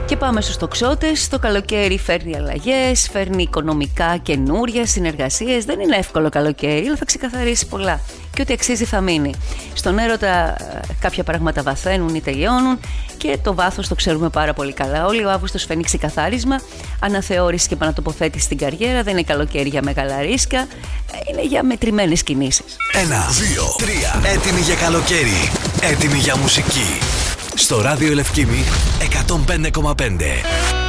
Και πάμε στους τοξότες. Το καλοκαίρι φέρνει αλλαγές, φέρνει οικονομικά καινούρια, συνεργασίες. Δεν είναι εύκολο καλοκαίρι, αλλά θα ξεκαθαρίσει πολλά. Και ό,τι αξίζει θα μείνει. Στον έρωτα κάποια πράγματα βαθαίνουν ή τελειώνουν και το βάθος το ξέρουμε πάρα πολύ καλά. Όλοι ο Αύγουστος φέρνει ξεκαθάρισμα, αναθεώρηση και επανατοποθέτηση στην καριέρα. Δεν είναι καλοκαίρι για μεγάλα ρίσκα, είναι για μετρημένες κινήσεις. 1, 2, 3. Έτοιμοι για καλοκαίρι. Έτοιμοι για μουσική. Στο ράδιο Λευκήμη 105,5.